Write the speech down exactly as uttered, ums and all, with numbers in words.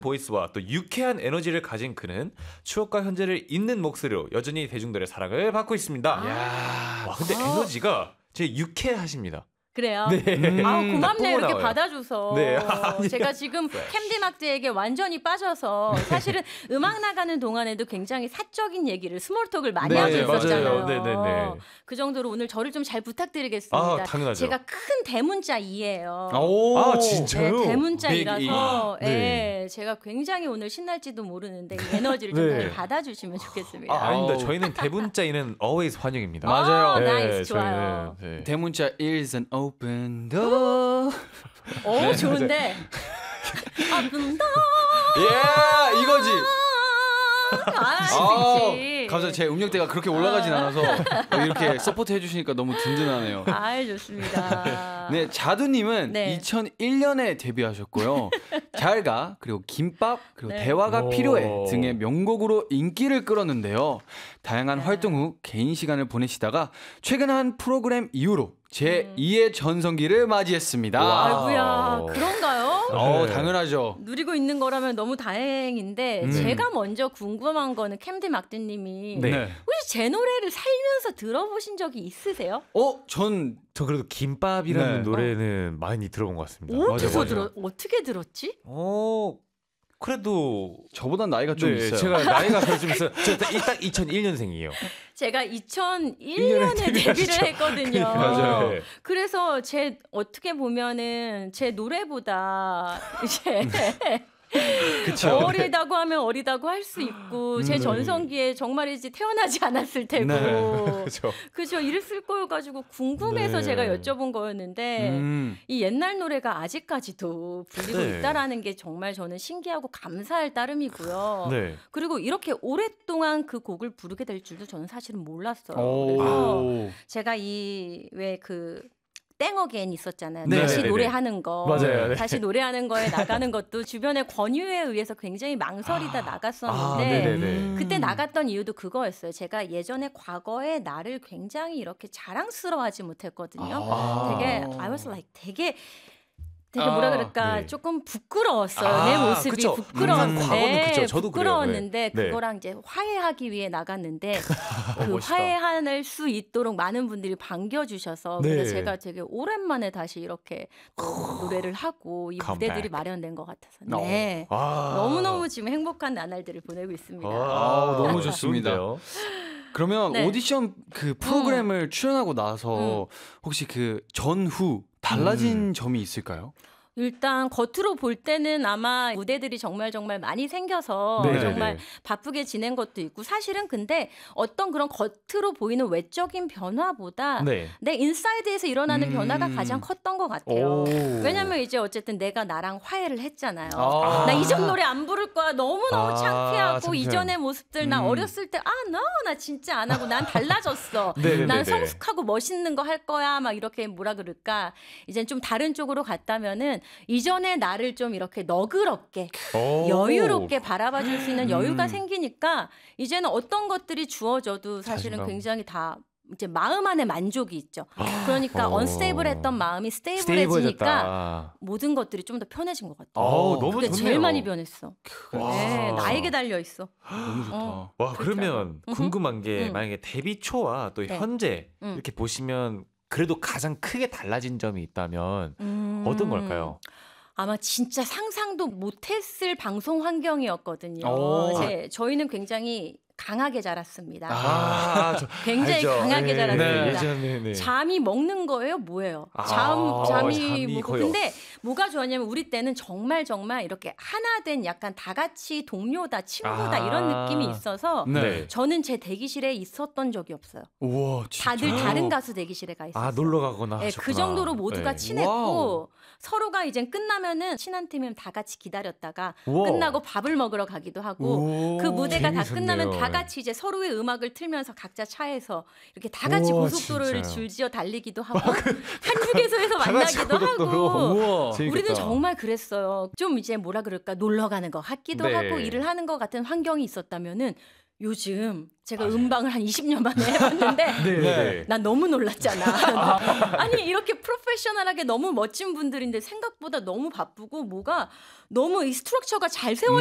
보이스와 또 유쾌한 에너지를 가진 그는 추억과 현재를 잇는 목소리로 여전히 대중들의 사랑을 받고 있습니다. 아. 와, 근데 에너지가 되게 유쾌하십니다. 그래요? 네. 음, 아, 고맙네 이렇게 나와요. 받아줘서. 네. 제가 지금 캔디 막드에게 완전히 빠져서 사실은 음악 나가는 동안에도 굉장히 사적인 얘기를 스몰톡을 많이 네, 하고 맞아요. 있었잖아요. 네, 네, 네. 그 정도로 오늘 저를 좀 잘 부탁드리겠습니다. 아, 당연하죠. 제가 큰 대문자 이예요. 오. 아, 진짜요? 네, 대문자이라서 네. 네, 제가 굉장히 오늘 신날지도 모르는데 이 에너지를 좀 네. 잘 받아주시면 좋겠습니다. 아, 아닙니다. 아우. 저희는 대문자인은 always 환영입니다. 맞아요. 아, 네, 나이스, 좋아요. 저희는, 네. 대문자 is an open door. 오, 좋은데. 아, 분다. 예, 이거지. 아, 있지. 감사합니다. 제 음역대가 그렇게 올라가진 않아서 이렇게 서포트 해주시니까 너무 든든하네요. 아, 좋습니다. 네, 자두님은 네. 이천일 년에 데뷔하셨고요. 잘가, 그리고 김밥, 그리고 네. 대화가 오. 필요해 등의 명곡으로 인기를 끌었는데요. 다양한 네. 활동 후 개인 시간을 보내시다가 최근 한 프로그램 이후로 제이의 전성기를 맞이했습니다. 와우. 아이고야, 그런가요? 어, 네. 당연하죠. 누리고 있는 거라면 너무 다행인데 음. 제가 먼저 궁금한 거는 캠디 막드님이 네. 혹시 제 노래를 살면서 들어보신 적이 있으세요? 어, 전 저 그래도 김밥이라는 네. 노래는 많이 들어본 것 같습니다. 어디서 맞아요, 들어? 맞아요. 어떻게 들었지? 어, 그래도 저보단 나이가 좀 네, 있어요. 제가 나이가 좀 있어요. 저 딱 이천일 년생이에요. 제가 이천일 년에 데뷔를 했거든요. 맞아요. 네. 그래서 제 어떻게 보면은 제 노래보다 이제 그쵸. 어리다고 하면 어리다고 할 수 있고 제 음. 전성기에 정말이지 태어나지 않았을 테고 네. 그렇죠. 그죠 이랬을 거여 가지고 궁금해서 네. 제가 여쭤본 거였는데 음. 이 옛날 노래가 아직까지도 불리고 네. 있다라는 게 정말 저는 신기하고 감사할 따름이고요. 네. 그리고 이렇게 오랫동안 그 곡을 부르게 될 줄도 저는 사실은 몰랐어요. 오. 그래서 제가 이 왜 그 땡어게인 있었잖아요. 네, 다시 네, 네. 노래하는 거. 맞아요, 네. 다시 노래하는 거에 나가는 것도 주변의 권유에 의해서 굉장히 망설이다 아, 나갔었는데 네네네. 그때 나갔던 이유도 그거였어요. 제가 예전에 과거에 나를 굉장히 이렇게 자랑스러워하지 못했거든요. 아. 되게 I was like 되게 되게 아, 뭐라 그럴까 네. 조금 부끄러웠어요. 아, 내 모습이 그쵸. 부끄러웠는데 음, 과거는 그쵸. 저도 그래요. 부끄러웠는데 네. 그거랑 이제 화해하기 위해 나갔는데 그 멋있다. 화해할 수 있도록 많은 분들이 반겨주셔서 네. 그래서 제가 되게 오랜만에 다시 이렇게 또 노래를 하고 이 Come 무대들이 back. 마련된 것 같아서 어. 네. 와. 너무너무 지금 행복한 나날들을 보내고 있습니다. 아, 너무 좋습니다. 좋은데요? 그러면 네. 오디션 그 프로그램을 출연하고 나서 혹시 그 전후 달라진 점이 있을까요? 일단 겉으로 볼 때는 아마 무대들이 정말 정말 많이 생겨서 네, 정말 네. 바쁘게 지낸 것도 있고 사실은 근데 어떤 그런 겉으로 보이는 외적인 변화보다 네. 내 인사이드에서 일어나는 음. 변화가 가장 컸던 것 같아요. 오. 왜냐면 이제 어쨌든 내가 나랑 화해를 했잖아요. 아. 나 이전 노래 안 부를 거야. 너무너무 아, 창피하고 창피한. 이전의 모습들 나 음. 어렸을 때 아, no, 나 진짜 안 하고 난 달라졌어. 네네네네. 난 성숙하고 멋있는 거 할 거야. 막 이렇게 뭐라 그럴까. 이젠 좀 다른 쪽으로 갔다면은 이전의 나를 좀 이렇게 너그럽게 오. 여유롭게 바라봐 줄 수 있는 여유가 음. 생기니까 이제는 어떤 것들이 주어져도 사실은 자신감. 굉장히 다 이제 마음 안에 만족이 있죠. 그러니까 어. 언스테이블했던 마음이 스테이블해지니까 스테이블해졌다. 모든 것들이 좀 더 편해진 것 같아요. 어우, 너무 그게 좋네요. 제일 많이 변했어. 와. 네, 나에게 달려 있어. 너무 좋다. 어. 와, 그렇죠. 그러면 음흠. 궁금한 게 음. 만약에 데뷔 초와 또 네. 현재 음. 이렇게 보시면 그래도 가장 크게 달라진 점이 있다면 음. 어떤 걸까요? 아마 진짜 상상도 못했을 방송 환경이었거든요. 오. 제, 저희는 굉장히 강하게 자랐습니다. 아, 저, 굉장히 알죠. 강하게 네, 자랐습니다. 네, 예전에 네. 잠이 먹는 거예요, 뭐예요? 아, 잠, 잠이, 잠이 뭐 거의 근데 뭐가 좋았냐면 우리 때는 정말 정말 이렇게 하나 된 약간 다 같이 동료다, 친구다 아. 이런 느낌이 있어서 네. 저는 제 대기실에 있었던 적이 없어요. 우와, 진짜. 다들 다른 가수 대기실에 가 있었어요. 아, 놀러 가거나 네, 하셨구나. 그 정도로 모두가 네. 친했고 와우. 서로가 이제 끝나면은 친한 팀이면 다 같이 기다렸다가 우와. 끝나고 밥을 먹으러 가기도 하고 오. 그 무대가 다 재밌었네요. 끝나면 다 같이 이제 서로의 음악을 틀면서 각자 차에서 이렇게 다 같이 우와, 고속도로를 진짜요? 줄지어 달리기도 하고 한 휴게소에서 다 같이 만나기도 고속도로. 하고 우와. 재밌겠다. 우리는 정말 그랬어요. 좀 이제 뭐라 그럴까 놀러 가는 것 같기도 네. 하고 일을 하는 것 같은 환경이 있었다면은 요즘 제가 맞아요. 음방을 한 이십 년 만에 해봤는데 네. 난 너무 놀랐잖아. 아니 이렇게 프로페셔널하게 너무 멋진 분들인데 생각보다 너무 바쁘고 뭐가 너무 이 스트럭처가 잘 세워